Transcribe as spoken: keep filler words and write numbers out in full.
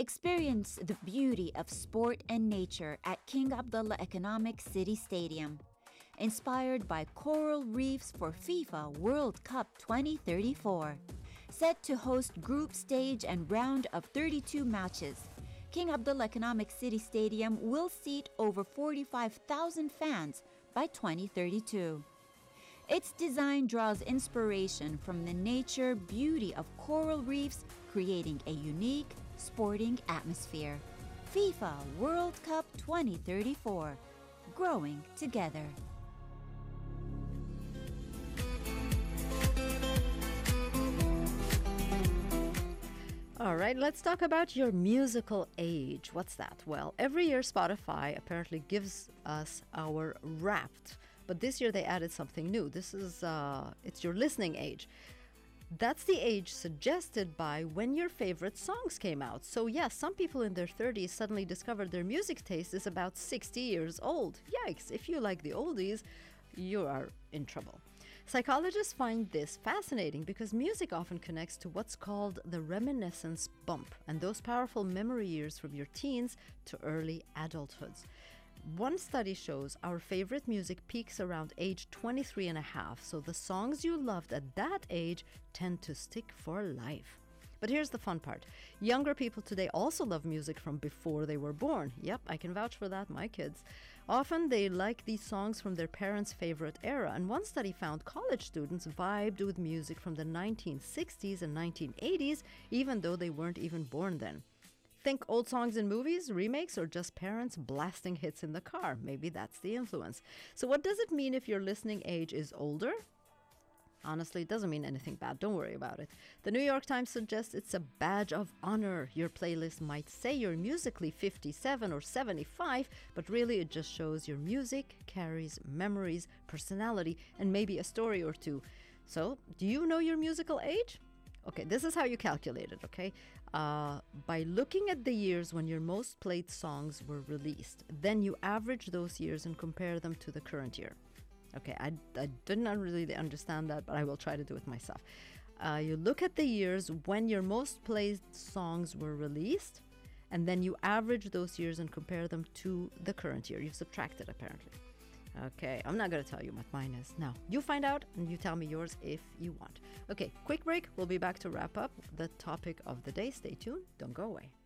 Experience the beauty of sport and nature at King Abdullah Economic City Stadium. Inspired by coral reefs for FIFA World Cup twenty thirty-four. Set to host group stage and round of thirty-two matches, King Abdullah Economic City Stadium will seat over forty-five thousand fans by twenty thirty-two. Its design draws inspiration from the nature beauty of coral reefs, creating a unique sporting atmosphere. FIFA World Cup twenty thirty-four. Growing together. All right, let's talk about your musical age. What's that? Well, every year Spotify apparently gives us our Wrapped, but this year they added something new. This is, uh, it's your listening age. That's the age suggested by when your favorite songs came out. So yes, yeah, some people in their thirties suddenly discovered their music taste is about sixty years old. Yikes, if you like the oldies, you are in trouble. Psychologists find this fascinating because music often connects to what's called the reminiscence bump and those powerful memory years from your teens to early adulthoods. One study shows our favorite music peaks around age twenty-three and a half, so the songs you loved at that age tend to stick for life. But here's the fun part. Younger people today also love music from before they were born. Yep, I can vouch for that, my kids. Often they like these songs from their parents' favorite era, and one study found college students vibed with music from the nineteen sixties and nineteen eighties, even though they weren't even born then. Think old songs in movies, remakes, or just parents blasting hits in the car? Maybe that's the influence. So what does it mean if your listening age is older? Honestly, it doesn't mean anything bad. Don't worry about it. The New York Times suggests it's a badge of honor. Your playlist might say you're musically fifty-seven or seventy-five, but really it just shows your music carries memories, personality, and maybe a story or two. So, do you know your musical age? Okay, this is how you calculate it, okay? Uh, by looking at the years when your most played songs were released, then you average those years and compare them to the current year. Okay, I, I didn't really understand that, but I will try to do it myself. Uh, you look at the years when your most played songs were released, and then you average those years and compare them to the current year. You've subtracted, apparently. Okay, I'm not going to tell you what mine is. Now, you find out and you tell me yours if you want. Okay, quick break. We'll be back to wrap up the topic of the day. Stay tuned. Don't go away.